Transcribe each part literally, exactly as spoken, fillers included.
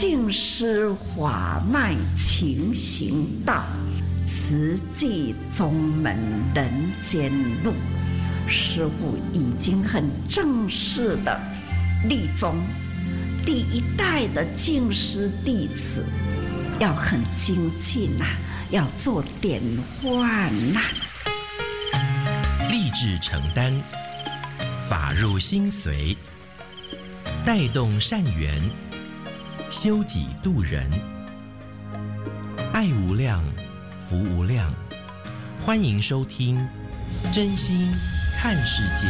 尽施法脉勤行道，慈济宗门人间路。师父已经很正式的立宗，第一代的净师弟子要很精进呐、啊，要做典范呐、 啊。立志承担，法入心随，带动善缘，修己度人，爱无量，福无量。欢迎收听《真心看世界》。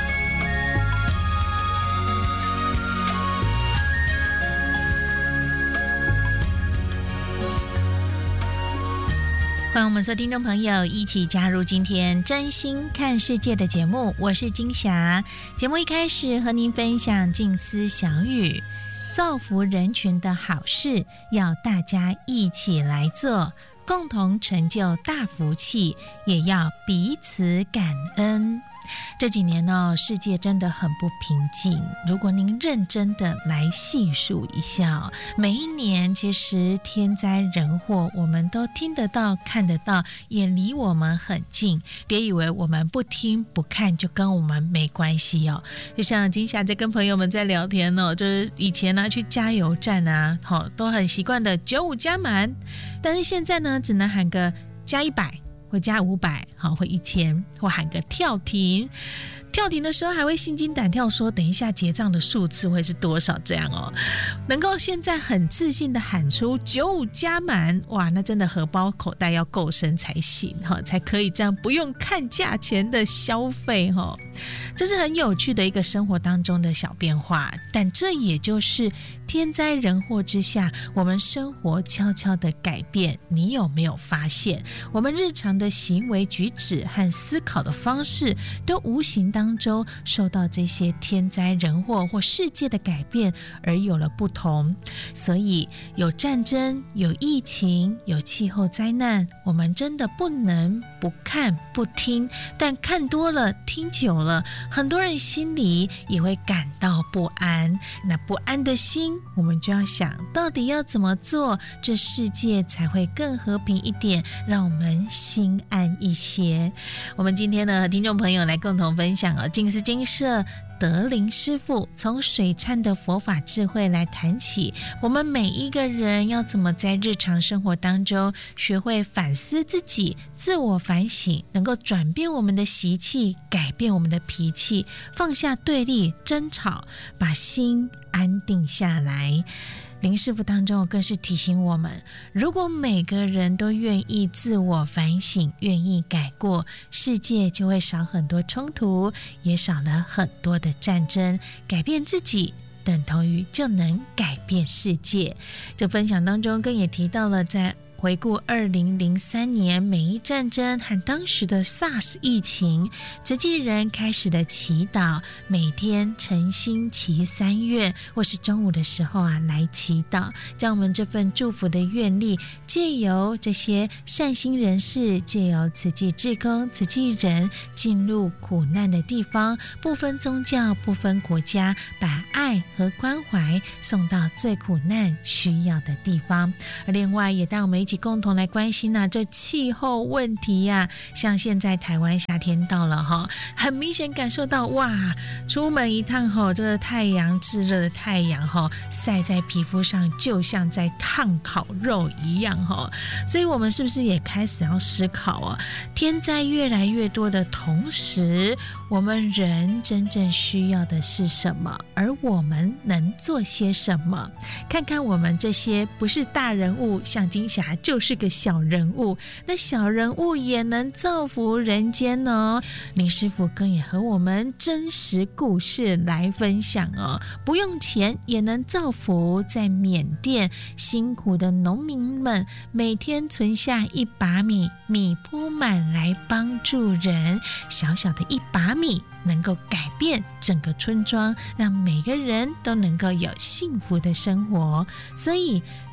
欢迎我们所有听众朋友一起加入今天真心看世界的节目，我是金霞。节目一开始和您分享静思小语，造福人群的好事要大家一起来做，共同成就大福气，也要彼此感恩。这几年呢、哦，世界真的很不平静。如果您认真的来细数一下，每一年其实天灾人祸我们都听得到、看得到，也离我们很近。别以为我们不听不看就跟我们没关系哦。就像金霞在跟朋友们在聊天哦，就是以前呢、啊、去加油站啊，好都很习惯的九五加满，但是现在呢只能喊个加一百。或加五百，好，或一千，或喊个跳停。跳停的时候还会心惊胆跳说等一下结账的数字会是多少，这样哦。能够现在很自信的喊出九五加满，哇，那真的荷包口袋要够深才行，才可以这样不用看价钱的消费。这是很有趣的一个生活当中的小变化，但这也就是天灾人祸之下我们生活悄悄的改变。你有没有发现我们日常的行为举止和思考的方式都无形当中当中受到这些天灾人祸或世界的改变而有了不同。所以有战争，有疫情，有气候灾难，我们真的不能不看不听，但看多了听久了，很多人心里也会感到不安。那不安的心，我们就要想到底要怎么做，这世界才会更和平一点，让我们心安一些。我们今天呢和听众朋友来共同分享静思精舍德林师父从水忏的佛法智慧来谈起，我们每一个人要怎么在日常生活当中学会反思自己，自我反省，能够转变我们的习气，改变我们的脾气，放下对立争吵，把心安定下来。林师父当中更是提醒我们，如果每个人都愿意自我反省，愿意改过，世界就会少很多冲突，也少了很多的战争。改变自己等同于就能改变世界。这分享当中更也提到了，在回顾二零零三年美伊战争和当时的 SARS 疫情，慈济人开始的祈祷，每天诚心祈三愿，或是中午的时候啊来祈祷，将我们这份祝福的愿力借由这些善心人士，借由慈济志工、慈济人进入苦难的地方，不分宗教不分国家，把爱和关怀送到最苦难需要的地方。而另外也带我们一起共同来关心啊这气候问题呀、啊，像现在台湾夏天到了哈，很明显感受到哇，出门一趟哈，这个太阳炙热的太阳哈，晒在皮肤上就像在烫烤肉一样哈，所以我们是不是也开始要思考哦？天灾越来越多的同时，我们人真正需要的是什么？而我们能做些什么？看看我们这些不是大人物，像金霞就是个小人物，那小人物也能造福人间哦。林师父更也和我们真实故事来分享哦，不用钱也能造福。在缅甸辛苦的农民们每天存下一把米，米铺满来帮助人，小小的一把米能够改变整个村庄，让每个人都能够有幸福的生活。所以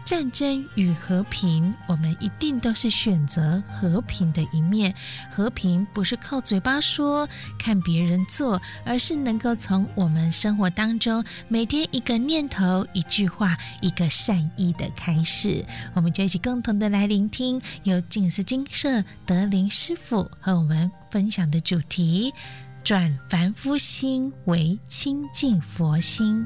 战争与和平，我们一定都是选择和平的一面。和平不是靠嘴巴说，看别人做，而是能够从我们生活当中每天一个念头、一句话、一个善意的开始。我们就一起共同的来聆听由静思精舍德林师父和我们分享的主题：转凡夫心为清净佛心。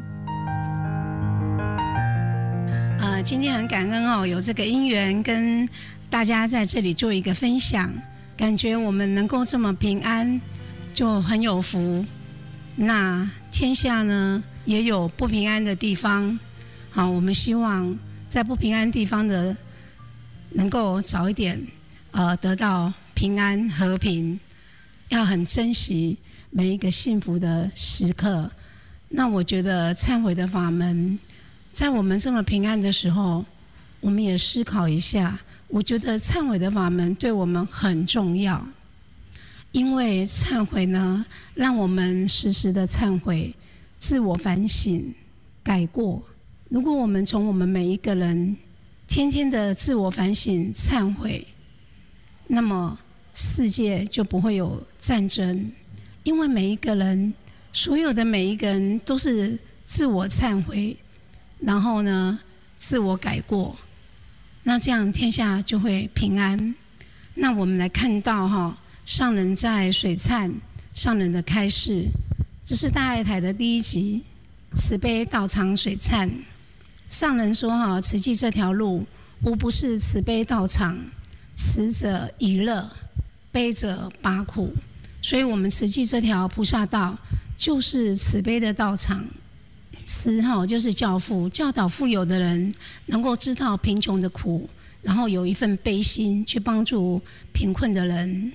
呃，今天很感恩哦，有这个因缘跟大家在这里做一个分享，感觉我们能够这么平安，就很有福。那天下呢，也有不平安的地方，好，我们希望在不平安地方的，能够早一点，呃，得到平安和平，要很珍惜每一个幸福的时刻。那我觉得忏悔的法门，在我们这么平安的时候，我们也思考一下，我觉得忏悔的法门对我们很重要，因为忏悔呢，让我们时时的忏悔，自我反省，改过。如果我们从我们每一个人天天的自我反省、忏悔，那么世界就不会有战争，因为每一个人，所有的每一个人都是自我忏悔，然后呢，自我改过，那这样天下就会平安。那我们来看到哈，上人在水忏上人的开示，这是大爱台的第一集，慈悲道场水忏。上人说哈，慈济这条路无不是慈悲道场，慈者怡乐，悲者拔苦。所以我们慈济这条菩萨道就是慈悲的道场。慈哈就是教父，教导富有的人能够知道贫穷的苦，然后有一份悲心去帮助贫困的人。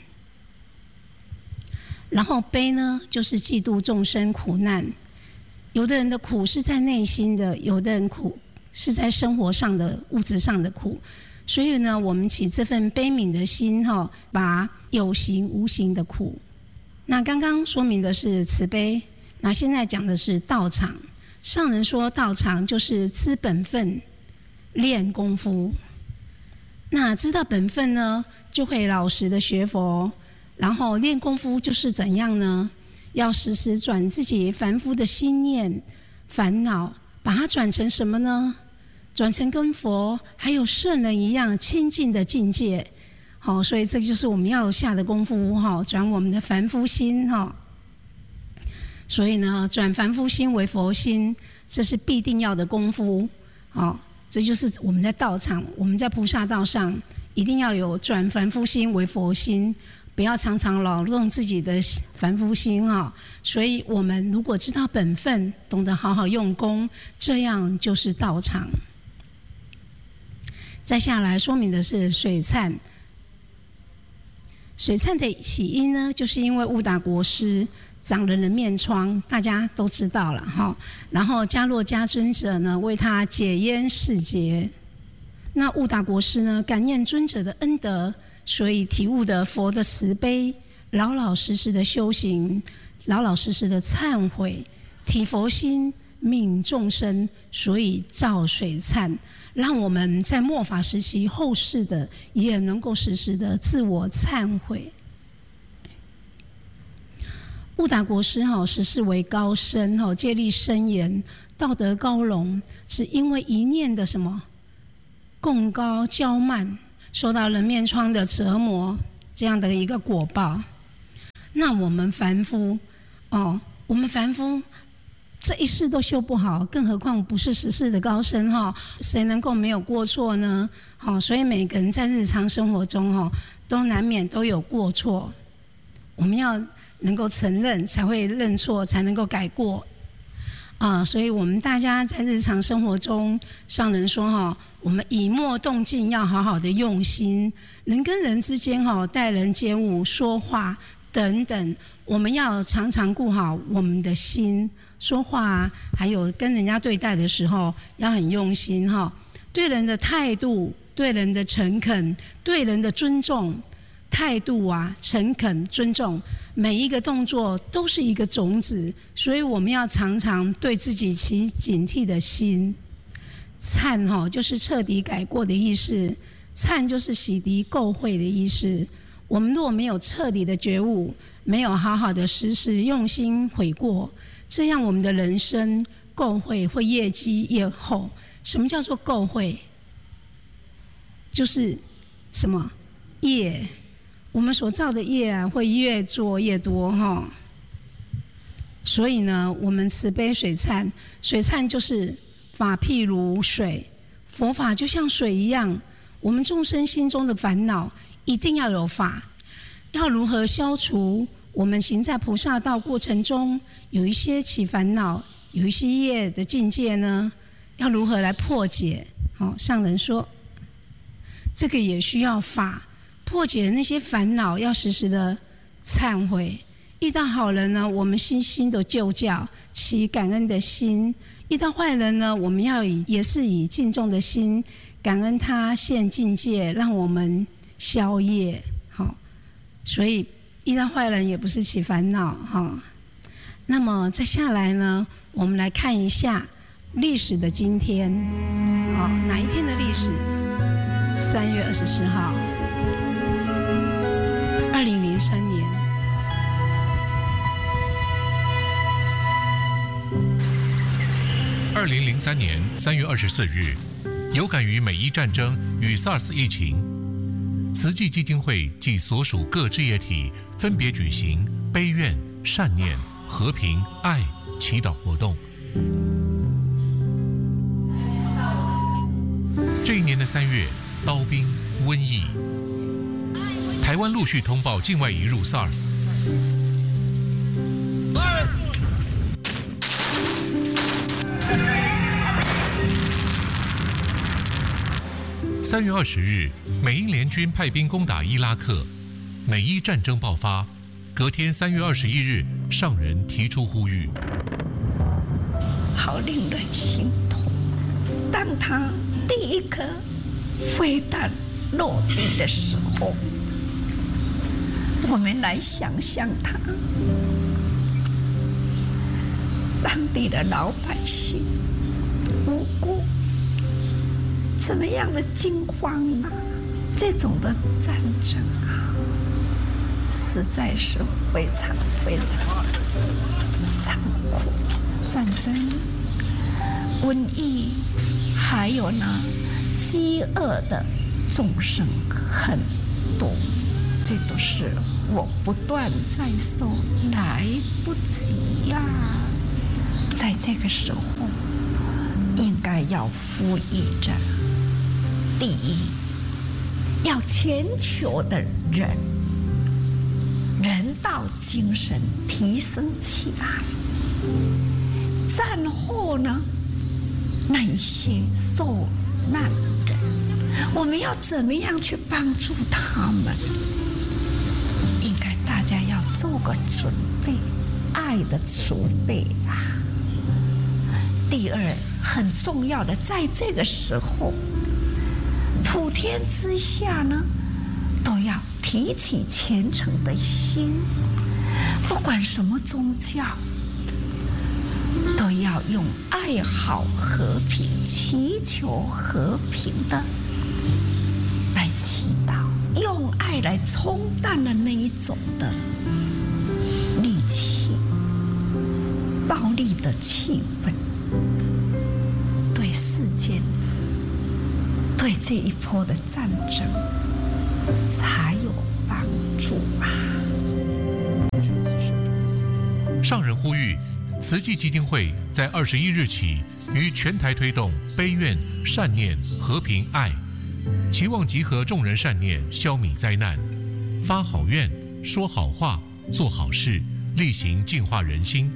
然后悲呢，就是嫉妒众生苦难。有的人的苦是在内心的，有的人苦是在生活上的、物质上的苦。所以呢，我们起这份悲悯的心哈，把有形无形的苦。那刚刚说明的是慈悲，那现在讲的是道场。上人说道场就是知本分，练功夫。那知道本分呢，就会老实的学佛，然后练功夫就是怎样呢？要时时转自己凡夫的心念、烦恼，把它转成什么呢？转成跟佛还有圣人一样亲近的境界。好，所以这就是我们要下的功夫哈，转我们的凡夫心哈。所以呢，转凡夫心为佛心，这是必定要的功夫。好，这就是我们在道场，我们在菩萨道上，一定要有转凡夫心为佛心，不要常常劳动自己的凡夫心哈。所以我们如果知道本分，懂得好好用功，这样就是道场。再下来说明的是水忏。水忏的起因呢，就是因为悟达国师长了人面疮，大家都知道了哈。然后迦洛迦尊者呢，为他解冤释结。那悟达国师呢，感念尊者的恩德，所以体悟的佛的慈悲，老老实实的修行，老老实实的忏悔，体佛心，悯众生，所以造水忏。让我们在末法时期后世的也能够时时的自我忏悔。悟达国师哈，实世为高深哈，戒律森严，道德高隆，只因为一念的什么贡高骄慢，受到人面疮的折磨，这样的一个果报。那我们凡夫哦，我们凡夫这一世都修不好，更何况不是十世的高僧哈？谁能够没有过错呢？好，所以每个人在日常生活中哈，都难免都有过错。我们要能够承认，才会认错，才能够改过啊。所以我们大家在日常生活中，上人说哈，我们以默动静要好好的用心，人跟人之间哈，待人接物、说话等等，我们要常常顾好我们的心。说话还有跟人家对待的时候要很用心哈，对人的态度、对人的诚恳、对人的尊重，态度啊、诚恳、尊重，每一个动作都是一个种子，所以我们要常常对自己起警惕的心。 忏哈就是彻底改过的意思，忏就是洗涤垢秽的意思。我们若没有彻底的觉悟，没有好好的时时用心悔过，这样我们的人生垢秽会越积越厚。什么叫做垢秽？就是什么业，我们所造的业啊，会越做越多哈。所以呢，我们慈悲水忏，水忏就是法譬如水，佛法就像水一样。我们众生心中的烦恼，一定要有法。要如何消除？我们行在菩萨道过程中，有一些起烦恼，有一些业的境界呢，要如何来破解？好，上人说，这个也需要法。破解那些烦恼，要时时的忏悔。遇到好人呢，我们心心的救教，起感恩的心；遇到坏人呢，我们要以也是以敬重的心，感恩他现境界，让我们消业。好，所以遇到坏人也不是起烦恼哈。那么再下来呢，我们来看一下历史的今天，哦，哪一天的历史？三月二十四号，二零零三年。 二零零三年三月二十四日，有感于美伊战争与 SARS 疫情，慈济基金会及所属各志业体分别举行悲愿、善念、和平、爱祈祷活动。这一年的三月，刀兵、瘟疫，台湾陆续通报境外移入 SARS。三月二十日，美英联军派兵攻打伊拉克，美伊战争爆发。隔天三月二十一日，上人提出呼吁， 好令人心痛。当他第一颗飞弹落地的时候，我们来想象他，当地的老百姓无辜。什么样的惊慌啊！这种的战争啊，实在是非常非常的残酷。战争、瘟疫，还有呢，饥饿的众生很多，这都是我不断在说，来不及呀、啊！在这个时候，应该要呼吁着。第一，要全球的人人道精神提升起来。战后呢，那一些受难人，我们要怎么样去帮助他们？应该大家要做个准备，爱的储备啊。第二，很重要的，在这个时候。普天之下呢，都要提起虔诚的心，不管什么宗教，都要用爱好和平、祈求和平的来祈祷，用爱来冲淡了那一种的戾气、暴力的气氛，对世间。对这一波的战争才有帮助啊！ 上人呼吁，慈济基金会在二十一日起于全台推动悲愿、善念、和平、爱，期望集合众人善念，消弭灾难，发好愿，说好话，做好事，力行净化人心。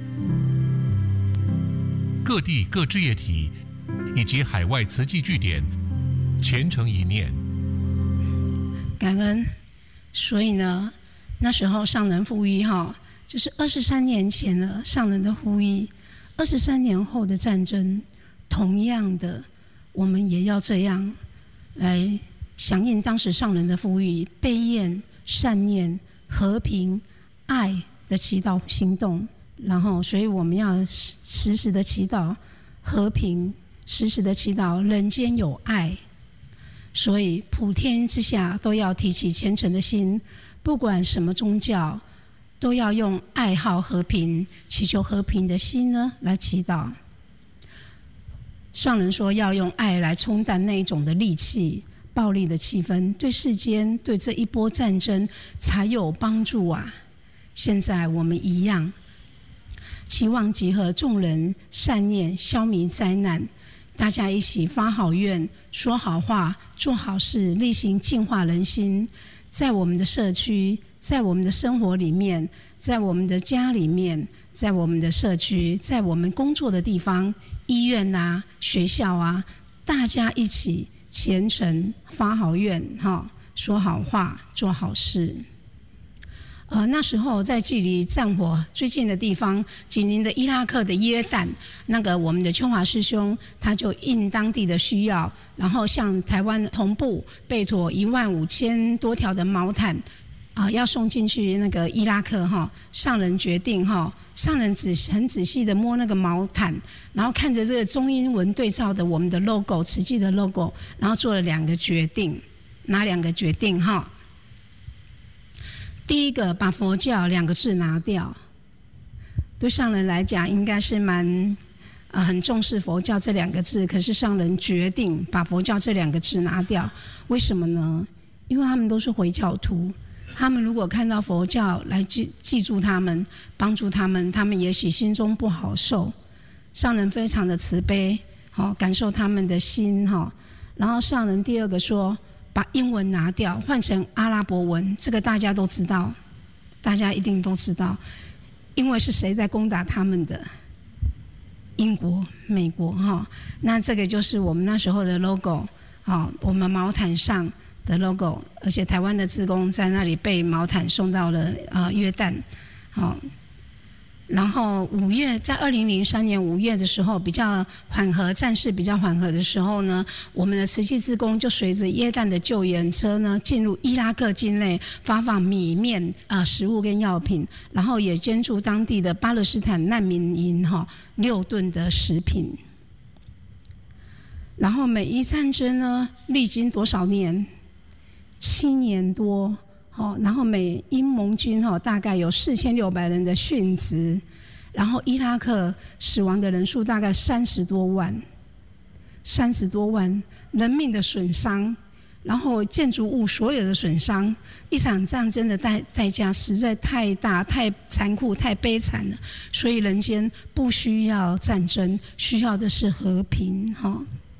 各地各志业体以及海外慈济据点。虔诚一念， 感恩。所以呢，那时候上人呼吁哈，就是二十三年前了，上人的呼吁。二十三年后的战争，同样的，我们也要这样来响应当时上人的呼吁，悲愿、善念、和平、爱的祈祷行动。然后，所以我们要时时的祈祷和平。 时时的祈祷人间有爱，所以普天之下都要提起虔诚的心，不管什么宗教，都要用爱好和平，祈求和平的心呢来祈祷。上人说要用爱来冲淡那一种的戾气、暴力的气氛，对世间、对这一波战争才有帮助啊！现在我们一样，期望集合众人善念，消弭灾难，大家一起发好愿，说好话，做好事，力行净化人心。在我们的社区，在我们的生活里面，在我们的家里面，在我们的社区，在我们工作的地方，医院啊、学校啊，大家一起虔诚发好愿，说好话，做好事。呃，那时候在距离战火最近的地方，紧邻的伊拉克的约旦，那个我们的秋华师兄，他就应当地的需要，然后向台湾同步备妥一万五千多条的毛毯，啊、呃，要送进去那个伊拉克哈。上人决定哈，上人仔很仔细的摸那个毛毯，然后看着这个中英文对照的我们的 logo， 慈济的 logo， 然后做了两个决定，哪两个决定哈？第一个，把佛教两个字拿掉。对上人来讲，应该是蛮呃很重视佛教这两个字，可是上人决定把佛教这两个字拿掉。为什么呢？因为他们都是回教徒，他们如果看到佛教来记记住他们，帮助他们，他们也许心中不好受。上人非常的慈悲，好感受他们的心哈。然后上人第二个说，把英文拿掉，换成阿拉伯文，这个大家都知道，大家一定都知道，因为是谁在攻打他们的？英国、美国哈。那这个就是我们那时候的 logo， 好，我们毛毯上的 logo， 而且台湾的志工在那里被毛毯送到了呃约旦，好。然后五月，在二零零三年五月的时候，比较缓和，战事比较缓和的时候呢，我们的慈济志工就随着约旦的救援车呢，进入伊拉克境内，发放米面、呃食物跟药品，然后也捐助当地的巴勒斯坦难民营哈六吨的食品。然后美伊战争呢，历经多少年？七年多。哦，然后美英盟军哈大概有四千六百人的殉职，然后伊拉克死亡的人数大概三十多万，三十多万人命的损伤，然后建筑物所有的损伤，一场战争的代代价实在太大、太残酷、太悲惨了。所以人间不需要战争，需要的是和平哈。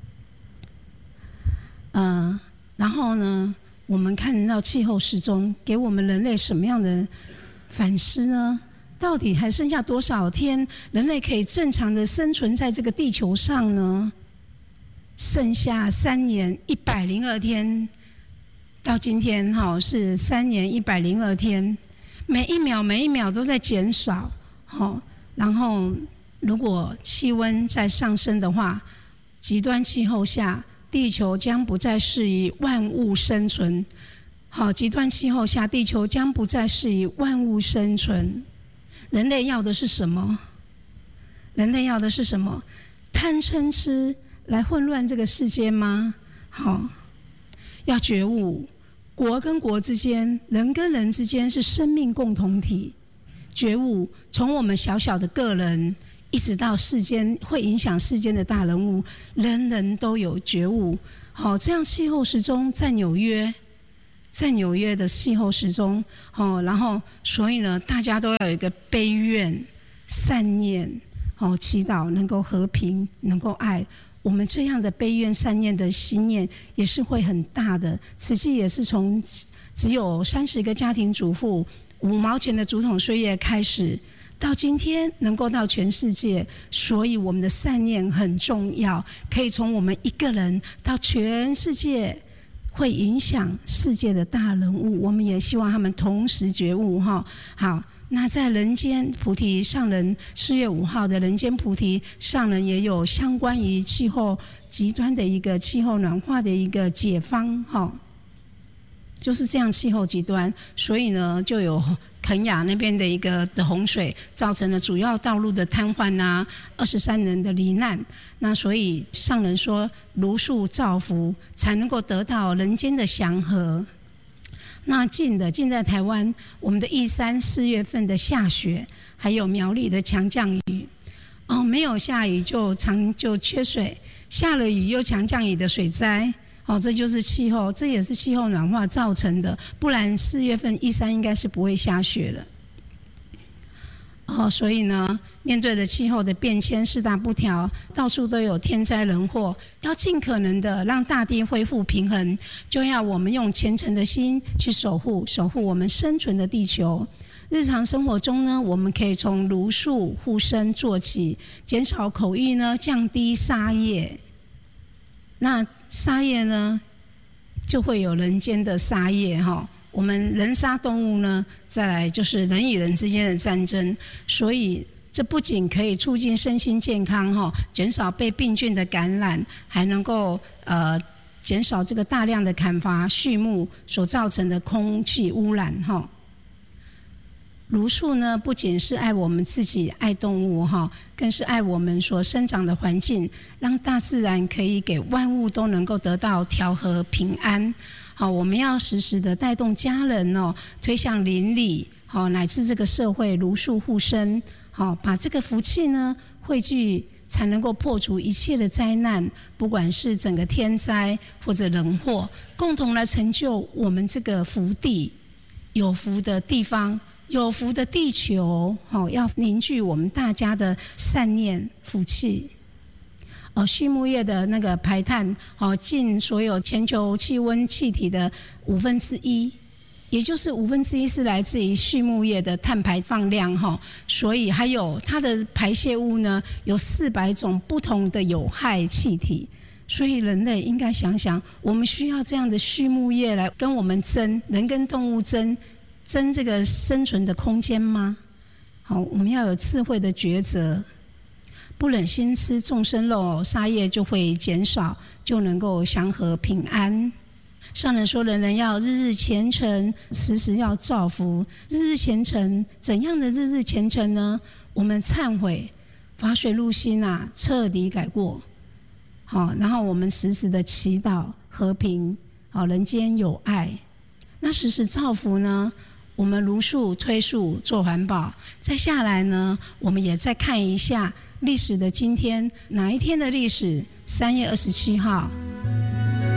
嗯、呃，然后呢？我们看到气候时钟给我们人类什么样的反思呢？到底还剩下多少天人类可以正常的生存在这个地球上呢？剩下三年一百零二天，到今天哈是三年一百零二天，每一秒每一秒都在减少，好，然后如果气温在上升的话，极端气候下。地球将不再适宜万物生存。好，极端气候下，地球将不再适宜万物生存。人类要的是什么？人类要的是什么？贪嗔痴来混乱这个世界吗？好，要觉悟，国跟国之间，人跟人之间是生命共同体。觉悟，从我们小小的个人。一直到世间会影响世间的大人物，人人都有觉悟。好，这样气候时钟在纽约，在纽约的气候时钟，好，然后所以呢，大家都要有一个悲愿、善念，好，祈祷能够和平，能够爱。我们这样的悲愿、善念的心念也是会很大的。慈济也是从只有三十个家庭主妇五毛钱的竹筒岁月开始。到今天能够到全世界，所以我们的善念很重要，可以从我们一个人到全世界，会影响世界的大人物。我们也希望他们同时觉悟哈。好，那在人间菩提上人四月五号的人间菩提上人也有相关于气候极端的一个气候暖化的一个解方哈。就是这样，气候极端，所以呢就有肯亚那边的一个的洪水，造成了主要道路的瘫痪啊，二十三人的罹难。那所以上人说，如数造福，才能够得到人间的祥和。那近的近在台湾，我们的义山四月份的下雪，还有苗栗的强降雨。哦，没有下雨就常就缺水，下了雨又强降雨的水灾。哦，这就是气候，这也是气候暖化造成的，不然四月份义山应该是不会下雪的。哦，所以呢，面对着气候的变迁，四大不调，到处都有天灾人祸，要尽可能的让大地恢复平衡，就要我们用虔诚的心去守护，守护我们生存的地球。日常生活中呢，我们可以从如数护生做起，减少口欲呢，降低杀业。那杀业呢，就会有人间的杀业哈。我们人杀动物呢，再来就是人与人之间的战争，所以这不仅可以促进身心健康哈，减少被病菌的感染，还能够呃减少这个大量的砍伐畜牧所造成的空气污染哈。如数呢，不仅是爱我们自己、爱动物哈，更是爱我们所生长的环境，让大自然可以给万物都能够得到调和平安。好，我们要时时的带动家人哦，推向邻里，好，乃至这个社会如数护生，好，把这个福气呢汇聚，才能够破除一切的灾难，不管是整个天灾或者人祸，共同来成就我们这个福地，有福的地方。有福的地球，要凝聚我们大家的善念福气。哦，畜牧业的那个排碳，哦，近所有全球气温气体的五分之一，也就是五分之一是来自于畜牧业的碳排放量哈。所以还有它的排泄物呢，有四百种不同的有害气体。所以人类应该想想，我们需要这样的畜牧业来跟我们争，人跟动物争。争这个生存的空间吗？好，我们要有智慧的抉择，不忍心吃众生肉，杀业就会减少，就能够祥和平安。上人说，人人要日日虔诚，时时要造福。日日虔诚，怎样的日日虔诚呢？我们忏悔，法水入心啊，彻底改过。好，然后我们时时的祈祷和平，好，人间有爱。那时时造福呢？我们如数推数做环保，再下来呢，我们也再看一下历史的今天，哪一天的历史？三月二十七号，